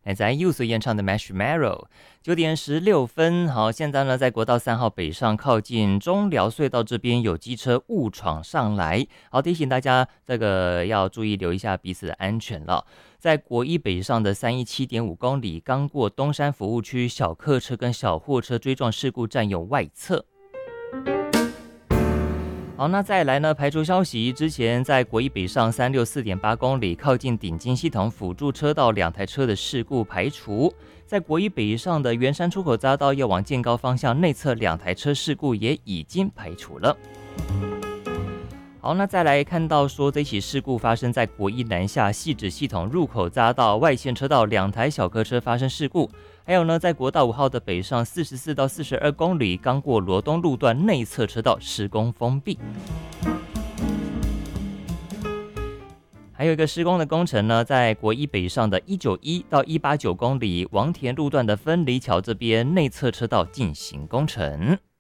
来自 IU 所演唱的 Marshmallow。9点16分，好，现在呢在国道3号北上靠近中寮隧道这边有机车误闯上来，好，提醒大家这个要注意留一下彼此的安全了。在国一北上的317.5公里，刚过东山服务区，小客车跟小货车追撞事故占有外侧。好，那再来呢？排除消息，之前在国一北上364.8公里，靠近顶金系统辅助车道2台车的事故排除。在国一北上的圆山出口匝道要往建高方向内侧2台车事故也已经排除了。好，那再来看到说这起事故发生在国一南下汐止系统入口匝道外线车道2台小客车发生事故。还有呢，在国道5号的北上44到42公里，刚过罗东路段内侧车道施工封闭。还有一个施工的工程呢，在国一北上的191到189公里，王田路段的分离桥这边内侧车道进行工程。